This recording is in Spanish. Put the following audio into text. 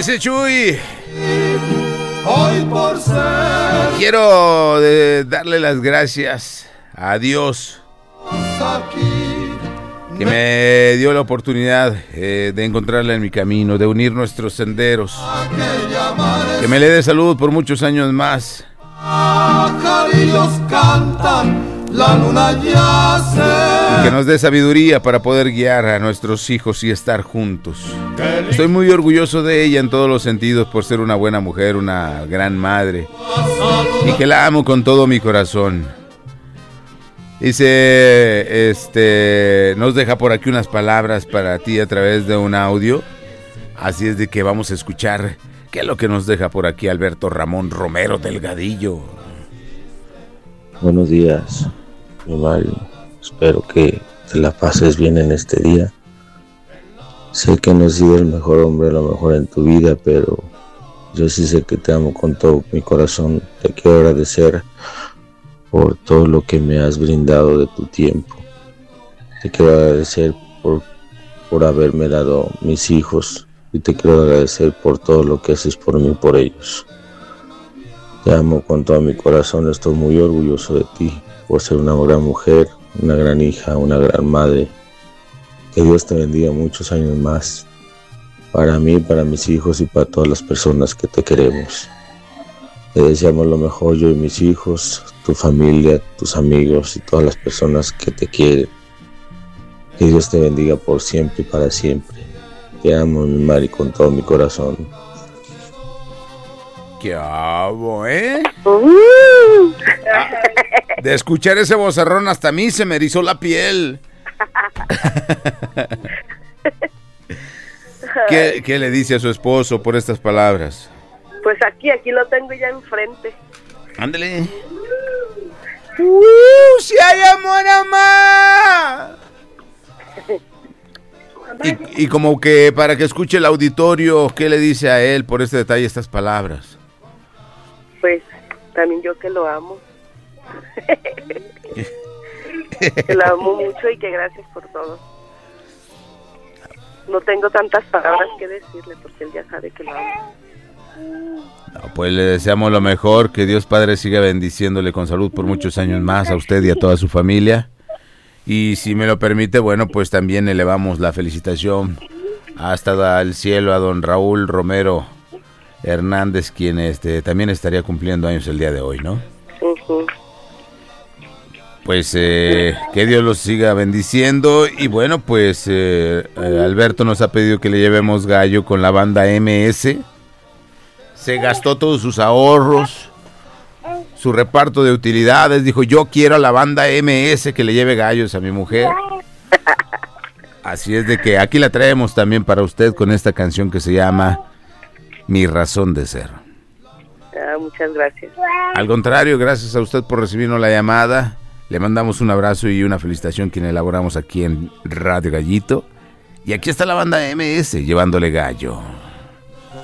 dice Chuy. Hoy por ser. Quiero darle las gracias a Dios que me dio la oportunidad de encontrarla en mi camino, de unir nuestros senderos, que me le dé salud por muchos años más. Pajarillos cantan, la luna yace. Que nos dé sabiduría para poder guiar a nuestros hijos y estar juntos. Estoy muy orgulloso de ella en todos los sentidos por ser una buena mujer, una gran madre, y que la amo con todo mi corazón. Dice, nos deja por aquí unas palabras para ti a través de un audio. Así es de que vamos a escuchar qué es lo que nos deja por aquí Alberto Ramón Romero Delgadillo. Buenos días, mi Mario. Espero que te la pases bien en este día. Sé que no he sido el mejor hombre, a lo mejor en tu vida, pero yo sí sé que te amo con todo mi corazón. Te quiero agradecer por todo lo que me has brindado de tu tiempo. Te quiero agradecer por haberme dado mis hijos, y te quiero agradecer por todo lo que haces por mí y por ellos. Te amo con todo mi corazón. Estoy muy orgulloso de ti por ser una gran mujer, una gran hija, una gran madre. Que Dios te bendiga muchos años más, para mí, para mis hijos y para todas las personas que te queremos. Te deseamos lo mejor, yo y mis hijos, tu familia, tus amigos y todas las personas que te quieren. Que Dios te bendiga por siempre y para siempre. Te amo, mi Mari, con todo mi corazón. ¿Qué hago, De escuchar ese vocerrón hasta a mí se me erizó la piel. ¿Qué le dice a su esposo por estas palabras? Pues aquí lo tengo ya enfrente. Ándale. ¡Si hay amor, mamá! Y como que para que escuche el auditorio, ¿qué le dice a él por este detalle, estas palabras? Pues también yo que lo amo. Que lo amo mucho y que gracias por todo. No tengo tantas palabras que decirle porque él ya sabe que lo amo. No, pues le deseamos lo mejor, que Dios Padre siga bendiciéndole con salud por muchos años más a usted y a toda su familia. Y si me lo permite, bueno, pues también elevamos la felicitación hasta el cielo a don Raúl Romero Hernández, quien también estaría cumpliendo años el día de hoy, ¿no? Uh-huh. Pues que Dios los siga bendiciendo. Y bueno, pues Alberto nos ha pedido que le llevemos gallo con la banda MS. Se gastó todos sus ahorros, su reparto de utilidades. Dijo, yo quiero a la banda MS que le lleve gallos a mi mujer. Así es de que aquí la traemos también para usted con esta canción que se llama Mi Razón de Ser. Muchas gracias. Al contrario, gracias a usted por recibirnos la llamada. Le mandamos un abrazo y una felicitación quien elaboramos aquí en Radio Gallito. Y aquí está la banda MS llevándole gallo.